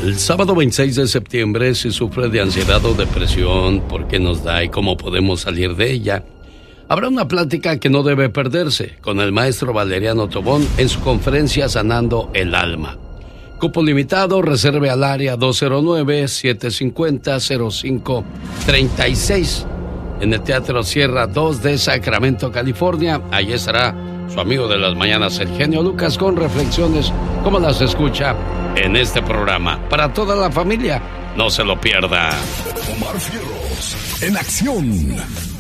El sábado 26 de septiembre, si sufre de ansiedad o depresión, ¿por qué nos da y cómo podemos salir de ella? Habrá una plática que no debe perderse con el maestro Valeriano Tobón en su conferencia Sanando el Alma. Cupo limitado, reserve al área 209-750-0536 en el Teatro Sierra 2 de Sacramento, California. Allí estará su amigo de las mañanas, el genio Lucas, con reflexiones como las escucha en este programa. Para toda la familia, no se lo pierda. Omar Fierros, en acción.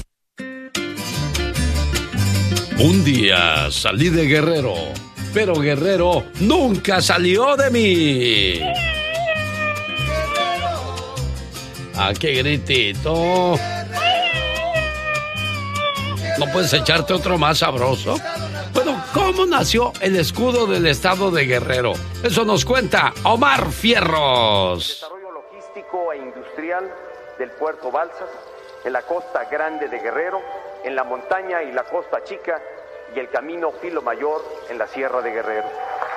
Un día salí de Guerrero, pero Guerrero nunca salió de mí. ¡Ah, qué gritito! ¿No puedes echarte otro más sabroso? Bueno, ¿cómo nació el escudo del estado de Guerrero? Eso nos cuenta Omar Fierros. Desarrollo logístico e industrial del puerto Balsas, en la costa grande de Guerrero, en la montaña y la costa chica, y el camino Filo Mayor en la Sierra de Guerrero.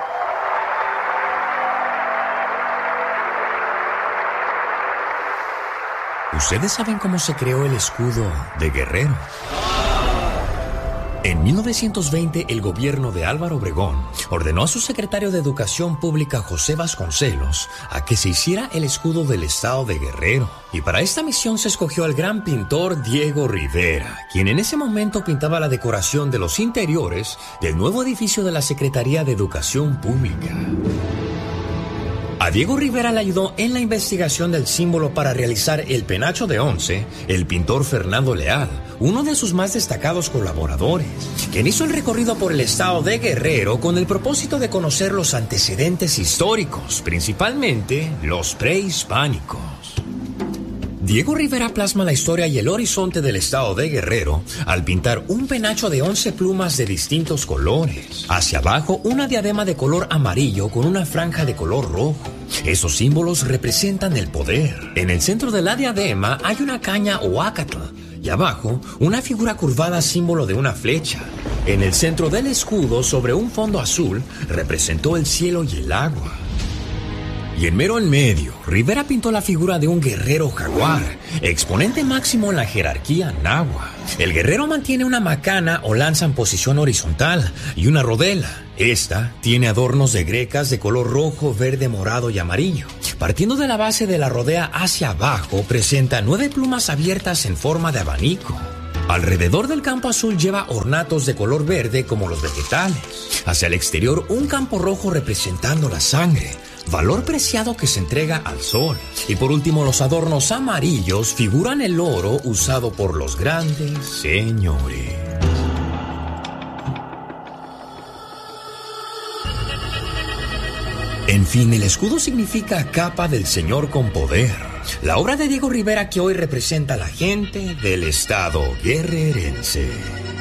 ¿Ustedes saben cómo se creó el escudo de Guerrero? En 1920, el gobierno de Álvaro Obregón ordenó a su secretario de Educación Pública, José Vasconcelos, a que se hiciera el escudo del estado de Guerrero. Y para esta misión se escogió al gran pintor Diego Rivera, quien en ese momento pintaba la decoración de los interiores del nuevo edificio de la Secretaría de Educación Pública. A Diego Rivera le ayudó en la investigación del símbolo para realizar el penacho de once el pintor Fernando Leal, uno de sus más destacados colaboradores, quien hizo el recorrido por el estado de Guerrero con el propósito de conocer los antecedentes históricos, principalmente los prehispánicos. Diego Rivera plasma la historia y el horizonte del estado de Guerrero al pintar un penacho de 11 plumas de distintos colores. Hacia abajo, una diadema de color amarillo con una franja de color rojo. Esos símbolos representan el poder. En el centro de la diadema hay una caña o ácatl y abajo una figura curvada símbolo de una flecha. En el centro del escudo, sobre un fondo azul, representó el cielo y el agua. Y en mero en medio, Rivera pintó la figura de un guerrero jaguar, exponente máximo en la jerarquía náhuatl. El guerrero mantiene una macana o lanza en posición horizontal y una rodela. Esta tiene adornos de grecas de color rojo, verde, morado y amarillo. Partiendo de la base de la rodea hacia abajo, presenta 9 plumas abiertas en forma de abanico. Alrededor del campo azul lleva ornatos de color verde como los vegetales. Hacia el exterior, un campo rojo representando la sangre, valor preciado que se entrega al sol. Y por último, los adornos amarillos figuran el oro usado por los grandes señores. En fin, el escudo significa capa del Señor con poder. La obra de Diego Rivera que hoy representa a la gente del estado guerrerense.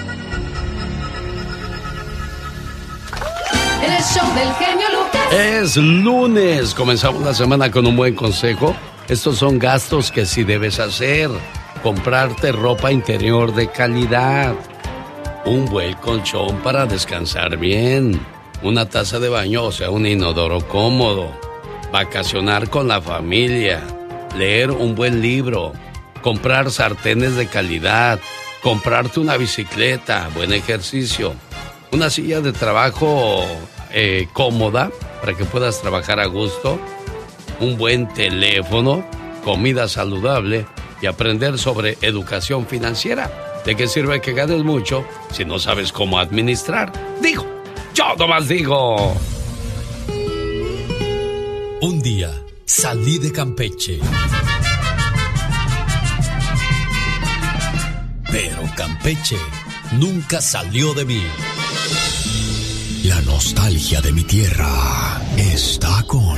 El show del genio Lucas. Es lunes, comenzamos la semana con un buen consejo. Estos son gastos que sí debes hacer. Comprarte ropa interior de calidad, un buen colchón para descansar bien, una taza de baño, o sea, un inodoro cómodo, vacacionar con la familia, leer un buen libro, comprar sartenes de calidad, comprarte una bicicleta, buen ejercicio, una silla de trabajo cómoda para que puedas trabajar a gusto, un buen teléfono, comida saludable y aprender sobre educación financiera. ¿De qué sirve que ganes mucho si no sabes cómo administrar? Digo, yo nomás digo. Un día salí de Campeche, pero Campeche nunca salió de mí. La nostalgia de mi tierra está con